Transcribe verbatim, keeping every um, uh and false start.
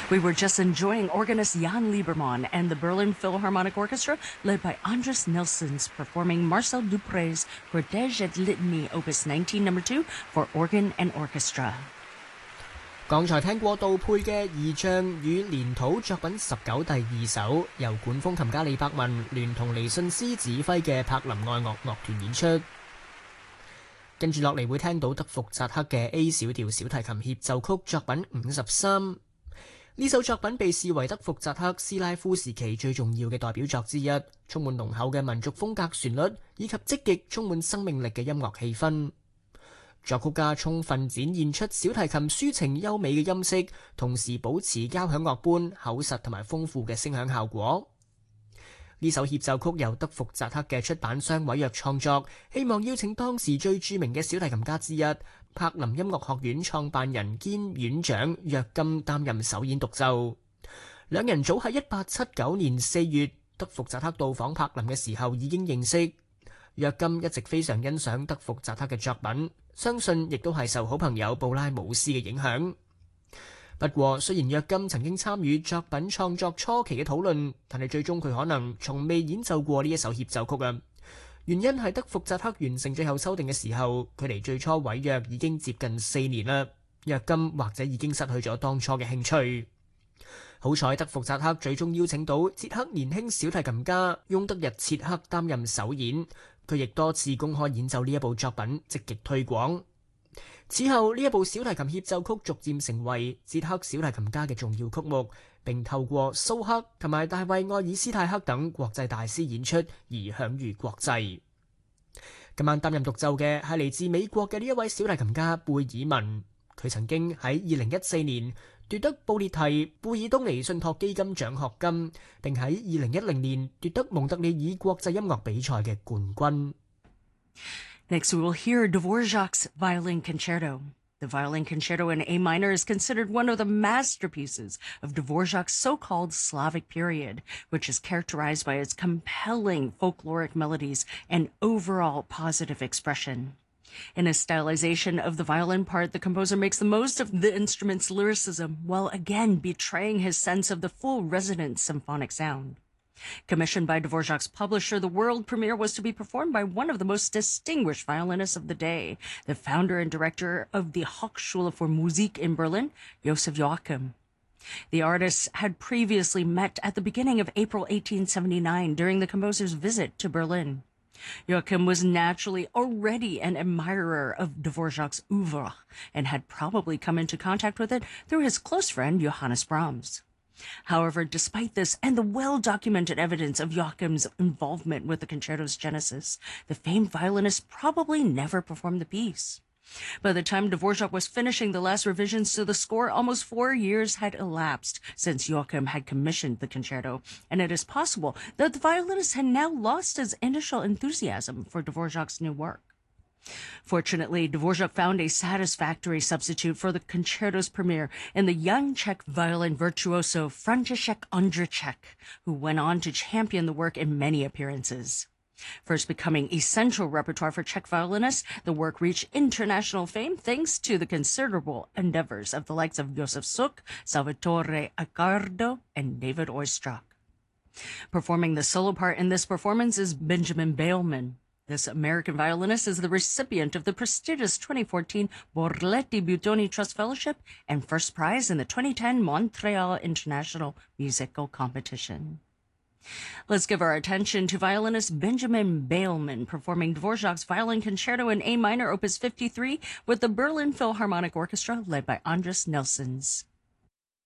We were just enjoying organist Jan Liebermann and the Berlin Philharmonic Orchestra, led by Andras Nelsons, performing Marcel Dupré's Cortège et Litany, Opus nineteen, number two, for organ and orchestra. 剛才聽過杜佩嘅《異象與連土》作品十九第二首，由管風琴家李伯文聯同尼信斯指揮嘅柏林愛樂樂團演出。跟住落嚟會聽到德福扎克嘅 A 小調小提琴協奏曲作品五十三。呢首作品被視為德福扎克斯拉夫時期最重要嘅代表作之一，充滿濃厚嘅民族風格旋律以及積極充滿生命力嘅音樂氣氛。作曲家充分展現出小提琴抒情優美嘅音色，同時保持交響樂般厚實同埋豐富嘅聲響效果。呢首協奏曲由德福扎克嘅出版商委約創作，希望邀請當時最著名嘅小提琴家之一柏林音樂學院創辦人兼院長約金擔任首演獨奏。兩人早喺一八七九年四月德福扎克到訪柏林嘅時候已經認識。約金一直非常欣賞德福扎克嘅作品，相信亦都係受好朋友布拉姆斯嘅影響。不過，雖然約金曾經參與作品創作初期嘅討論，但係最終佢可能從未演奏過呢一首協奏曲啊。原因係德福扎克完成最後修訂嘅時候，距離最初委約已經接近四年啦。約金或者已經失去咗當初嘅興趣。好彩德福扎克最終邀請到捷克年輕小提琴家翁德日切克擔任首演，佢亦多次公開演奏呢一部作品，積極推廣。此後呢一部小提琴協奏曲逐漸成為捷克小提琴家嘅重要曲目，並透過蘇克同埋大衛愛爾斯泰克等國際大師演出而享譽國際。今晚擔任獨奏嘅係嚟自美國嘅呢一位小提琴家貝爾文，佢曾經喺二零一四年奪得布列提貝爾東尼信託基金獎學金，並喺二零一零年奪得蒙特利爾國際音樂比賽嘅冠軍。 Next, we will hear Dvorak's Violin Concerto. The Violin Concerto in A minor is considered one of the masterpieces of Dvorak's so-called Slavic period, which is characterized by its compelling folkloric melodies and overall positive expression. In a stylization of the violin part, the composer makes the most of the instrument's lyricism, while again betraying his sense of the full resonant symphonic sound. Commissioned by Dvorak's publisher, the world premiere was to be performed by one of the most distinguished violinists of the day, the founder and director of the Hochschule für Musik in Berlin, Joseph Joachim. The artists had previously met at the beginning of April eighteen seventy-nine during the composer's visit to Berlin. Joachim was naturally already an admirer of Dvorak's oeuvre and had probably come into contact with it through his close friend Johannes Brahms. However, despite this and the well-documented evidence of Joachim's involvement with the concerto's genesis, the famed violinist probably never performed the piece. By the time Dvorak was finishing the last revisions to the score, almost four years had elapsed since Joachim had commissioned the concerto, and it is possible that the violinist had now lost his initial enthusiasm for Dvorak's new work. Fortunately, Dvorak found a satisfactory substitute for the concerto's premiere in the young Czech violin virtuoso František Ondřiček, who went on to champion the work in many appearances. First becoming essential repertoire for Czech violinists, the work reached international fame thanks to the considerable endeavors of the likes of Josef Suk, Salvatore Accardo, and David Oistrakh. Performing the solo part in this performance is Benjamin Beilman. This American violinist is the recipient of the prestigious twenty fourteen Borletti Butoni Trust Fellowship and first prize in the twenty ten Montreal International Musical Competition. Let's give our attention to violinist Benjamin Beilman performing Dvorak's Violin Concerto in A minor, Opus fifty-three, with the Berlin Philharmonic Orchestra led by Andras Nelsons.